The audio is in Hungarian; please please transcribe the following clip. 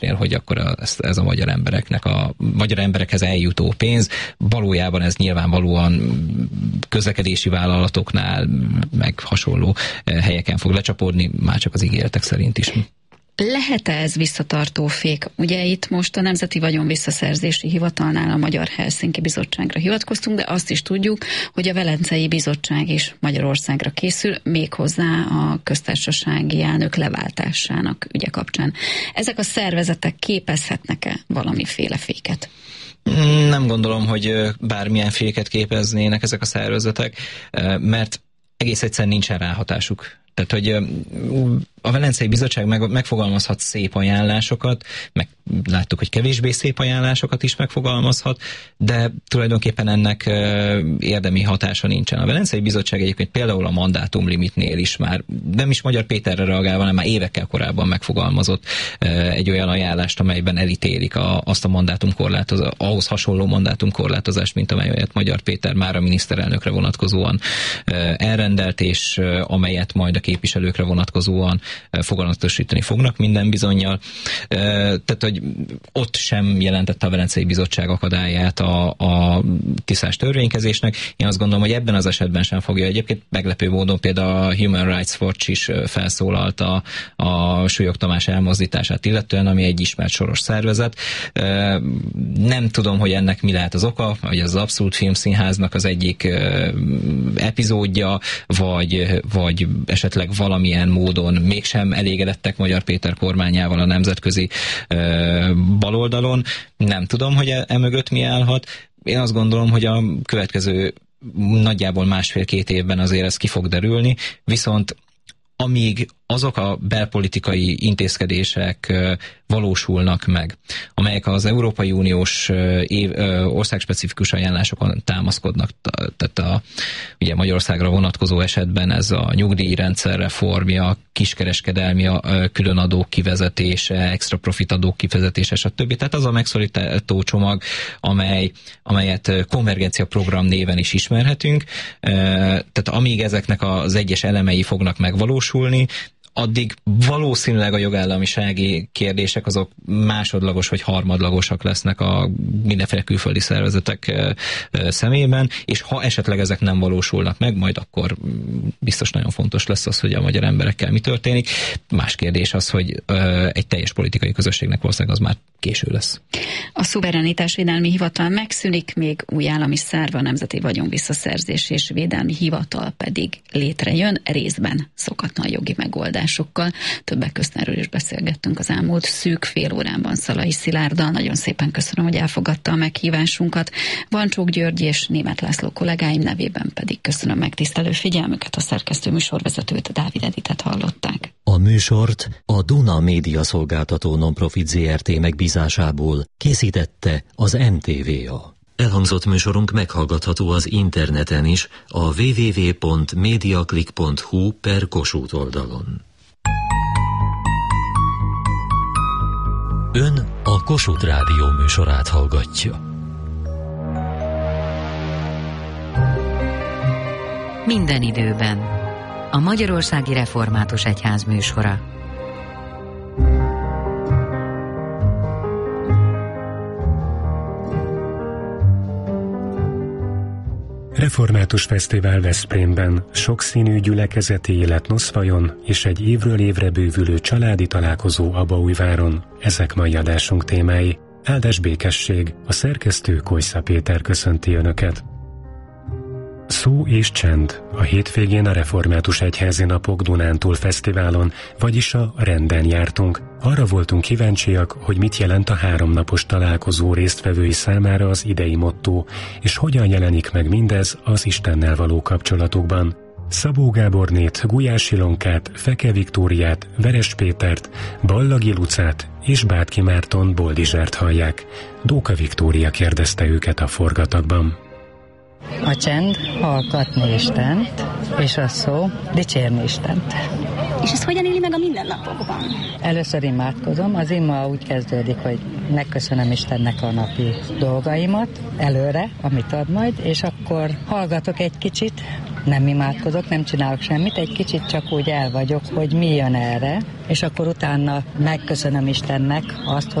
projektnél, hogy akkor ez a magyar emberekhez eljutó pénz. Valójában ez nyilvánvalóan közlekedési vállalatoknál, meg hasonló helyeken fog lecsapódni, már csak az ígéretek szerint is. Lehet-e ez visszatartó fék? Ugye itt most a Nemzeti Vagyonvisszaszerzési Hivatalnál a Magyar Helsinki Bizottságra hivatkoztunk, de azt is tudjuk, hogy a Velencei Bizottság is Magyarországra készül, méghozzá a köztársasági elnök leváltásának ügye kapcsán. Ezek a szervezetek képezhetnek-e valamiféle féket? Nem gondolom, hogy bármilyen féket képeznének ezek a szervezetek, mert egész egyszerűen nincsen ráhatásuk. Tehát, hogy a Velencei Bizottság megfogalmazhat szép ajánlásokat, meg láttuk, hogy kevésbé szép ajánlásokat is megfogalmazhat, de tulajdonképpen ennek érdemi hatása nincsen. A Velencei Bizottság egyébként például a mandátumlimitnél is már, nem is Magyar Péterre reagálva, hanem már évekkel korábban megfogalmazott egy olyan ajánlást, amelyben elítélik azt a mandátumkorlátozást, ahhoz hasonló mandátumkorlátozást, mint amelyet Magyar Péter már a miniszterelnökre vonatkozóan elrendelt, és amelyet majd a képviselőkre vonatkozóan foganatosítani fognak minden bizonnyal. Tehát, hogy ott sem jelentette a Velencei Bizottság akadályát a tisztás törvénykezésnek. Én azt gondolom, hogy ebben az esetben sem fogja. Egyébként meglepő módon például a Human Rights Watch is felszólalt a Súlyog Tamás elmozdítását illetően, ami egy ismert soros szervezet. Nem tudom, hogy ennek mi lehet az oka, hogy az Abszolút Filmszínháznak az egyik epizódja, vagy esetleg valamilyen módon mégsem elégedettek Magyar Péter kormányával a nemzetközi baloldalon. Nem tudom, hogy emögött mi állhat. Én azt gondolom, hogy a következő nagyjából 1,5-2 évben azért ez ki fog derülni, viszont amíg azok a belpolitikai intézkedések valósulnak meg, amelyek az Európai Uniós országspecifikus ajánlásokon támaszkodnak, tehát ugye Magyarországra vonatkozó esetben ez a nyugdíjrendszer reformja, kiskereskedelmi különadók kivezetése, extra profit adók kivezetése, stb. Tehát az a megszorító csomag, amelyet konvergencia program néven is ismerhetünk, tehát amíg ezeknek az egyes elemei fognak megvalósulni, addig valószínűleg a jogállamisági kérdések azok másodlagos vagy harmadlagosak lesznek a mindenféle külföldi szervezetek szemében, és ha esetleg ezek nem valósulnak meg, majd akkor biztos nagyon fontos lesz az, hogy a magyar emberekkel mi történik. Más kérdés az, hogy egy teljes politikai közösségnek valószínűleg az már késő lesz. A Szuverenitásvédelmi Hivatal megszűnik, még új állami szerv, a Nemzeti Vagyonvisszaszerzés és Védelmi Hivatal pedig létrejön, részben szokatlan jogi megoldásokkal. Többek közt erről is beszélgettünk az elmúlt szűk fél órában Szalai Szilárddal. Nagyon szépen köszönöm, hogy elfogadta a meghívásunkat. Vancsók György és Németh László kollégáim nevében pedig köszönöm megtisztelő figyelmüket. A szerkesztő műsorvezetőt, Dávid Editet hallották. A műsort a Duna Média Szolgáltató Nonprofit Zrt. Megbízásából készítette az NTVA. Elhangzott műsorunk meghallgatható az interneten is, a www.mediaclick.hu/Kossuth oldalon. Ön a Kossuth Rádió műsorát hallgatja. Minden időben. A Magyarországi Református Egyház műsora. Református Fesztivál Veszprémben, sokszínű gyülekezeti élet Noszfajon és egy évről évre bővülő családi találkozó Abaújváron. Ezek mai adásunk témái. Áldás békesség, a szerkesztő Kojsza Péter köszönti Önöket. Szó és csend. A hétvégén a Református Egyházi Napok Dunántúl Fesztiválon, vagyis a Renden jártunk. Arra voltunk kíváncsiak, hogy mit jelent a 3 napos találkozó résztvevői számára az idei motto, és hogyan jelenik meg mindez az Istennel való kapcsolatokban. Szabó Gábornét, Gulyás Ilonkát, Feke Viktóriát, Veres Pétert, Ballagi Lucát és Bátki Márton Boldizsert hallják. Dóka Viktória kérdezte őket a forgatagban. A csend hallgatni Istent, és a szó dicsérni Istent. És ezt hogyan éli meg a mindennapokban? Először imádkozom, az ima úgy kezdődik, hogy megköszönöm Istennek a napi dolgaimat előre, amit ad majd, és akkor hallgatok egy kicsit, nem imádkozok, nem csinálok semmit, egy kicsit csak úgy el vagyok, hogy mi jön erre, és akkor utána megköszönöm Istennek azt,